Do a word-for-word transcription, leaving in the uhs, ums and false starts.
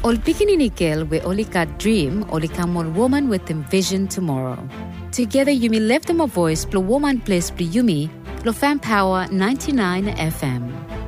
Ol bikini nikel we only got dream, only come on woman with them vision tomorrow. Together you may left them a voice, plus woman place, plus Yumi, lo fan power ninety-nine F M.